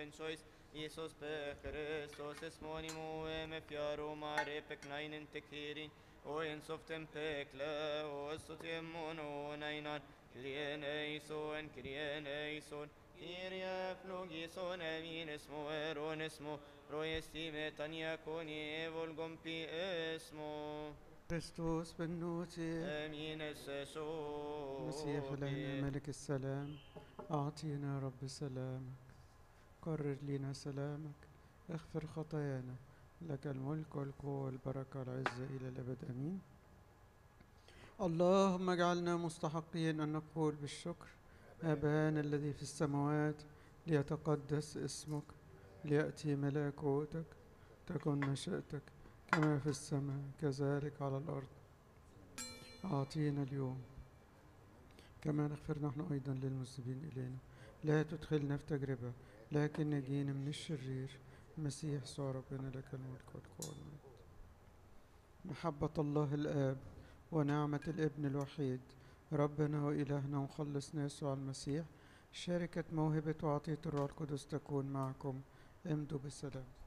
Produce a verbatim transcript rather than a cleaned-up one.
benchois, Iisus pe Christos esmonimo em fiaro mare pecnainen tekirin, o en softem pekle, o sotiemmono nainan, Kyrieleison, Kyrieleison, Kyrie flogison emin esmo eron esmo, proestime tania coni volgom pi esmo. كريستوس بنوتي امين السسوء مسيح إلهنا ملك السلام، أعطينا رب سلامك، قرر لنا سلامك، اغفر خطايانا، لك الملك والقوة والبركة والعزة إلى الأبد آمين. اللهم اجعلنا مستحقين أن نقول بالشكر: أبانا الذي في السماوات، ليتقدس اسمك، ليأتي ملكوتك، تكن مشيئتك كما في السماء كذلك على الأرض. أعطينا اليوم كما نغفر نحن أيضا للمذنبين إلينا، لا تدخلنا في تجربة لكن نجينا من الشرير. المسيح يسوع ربنا لك الملك والقوة والمجد. محبة الله الآب ونعمة الابن الوحيد ربنا وإلهنا ومخلصنا يسوع المسيح، شركة موهبة وعطية الروح القدس تكون معكم. امضوا بالسلام.